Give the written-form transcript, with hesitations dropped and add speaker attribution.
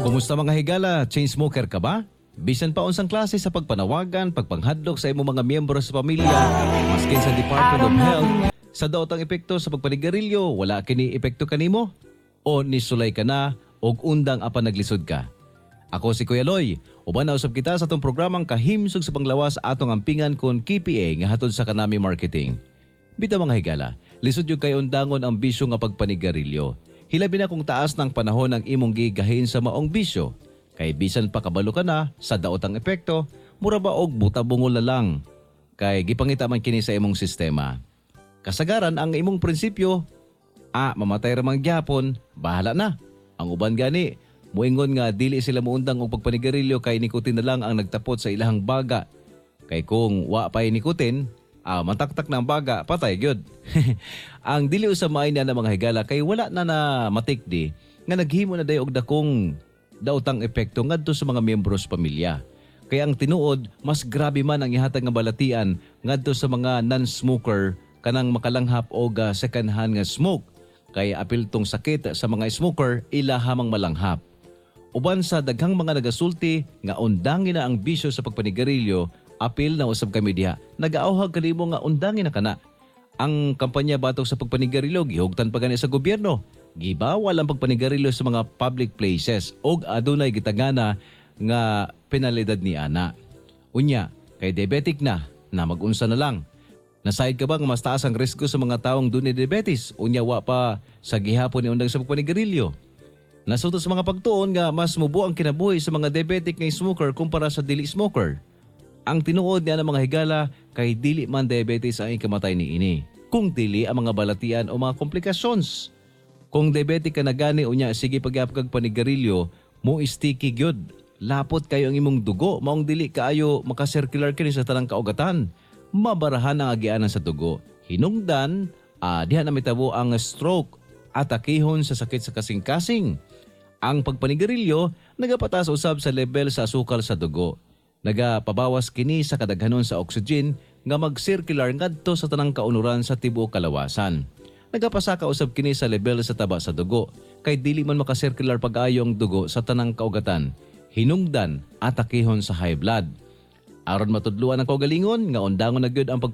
Speaker 1: Kumusta mga higala? Chain smoker ka ba? Bisan pa unsang klase sa pagpanawagan, pagpanghadlok sa imong mga miyembro sa pamilya, maskin sa Department of Health, sa daotang epekto sa pagpanigarilyo, wala kini epekto kanimo? O nisulay ka na og undang apan naglisod ka? Ako si Kuya Loy, uban na usab kita sa atong programang kahimsog sa panglawas atong ampingan kon KPA nga hatod sa Kanami Marketing. Bitaw mga higala, lisod yung kay undangon ang bisyo nga pagpanigarilyo. Hilabi na kung taas ng panahon ang imong gigahin sa maong bisyo. Kay bisan pa kabalo ka na sa daotang epekto, mura ba og buta-bungol na lang. Kay gipangita man kini sa imong sistema. Kasagaran ang imong prinsipyo, mamatay ramang gyapon, bahala na. Ang uban gani, muingon nga dili sila muundang og pagpanigarilyo kay nikotin na lang ang nagtapot sa ilahang baga. Kay kung wa pay nikotin, mataktak ng baga, patay gyud. Ang dili usab maay na mga higala kay wala na matikdi nga naghimo na dayon og dakong daotang epekto ngadto sa mga miyembro sa pamilya. Kaya ang tinuod, mas grabe man ang ihatag nga balatian ngadto sa mga non-smoker kanang makalanghap og second hand nga smoke. Kaya apil tong sakit sa mga smoker ilahamang malanghap. Uban sa daghang mga nagasulti nga undangin na ang bisyo sa pagpanigarilyo, apil na usab kami diha. Nagaawhag kanimo nga undangin na kana. Ang kampanya batok sa pagpanigarilyo gihugtan pa gani sa gobyerno. Gibawal ang pagpanigarilyo sa mga public places og adunay gitagana nga penalidad ni ana. Unya, kay diabetic na magunsa na lang. Nasayod ka ba nga mas taas ang risko sa mga taong dunay diabetes? Unya wa pa sa gihapon ni undang sa pagpanigarilyo. Nasuto sa mga pagtuon nga mas mubo ang kinabuhi sa mga diabetic nga smoker kumpara sa dili smoker. Ang tinuod niya ng mga higala kay dili man diabetes ang ikamatay ni ini. Kung dili ang mga balatian o mga komplikasyons. Kung diabetic ka na gani unya sige pagyapag panigarilyo, mo sticky gyud. Lapot kayo ang imong dugo, maong dili kaayo makasirkular kini sa tanang kaugatan. Mabarahan ang agianan sa dugo. Hinungdan, diha na mitabo ang stroke at akihon sa sakit sa kasing-kasing. Ang pagpanigarilyo nagapatas usab sa level sa asukal sa dugo. Nagapabawas kini sa kadaghanon sa oxygen nga mag-circular ngadto sa tanang kaunuran sa tibuok kalawasan. Nagapasaka usab kini sa level sa taba sa dugo kay dili man makasirkular pag-ayo ang dugo sa tanang kaugatan. Hinungdan at akihon sa high blood. Aron matudluan ang kaugalingon nga undangon na gyud ang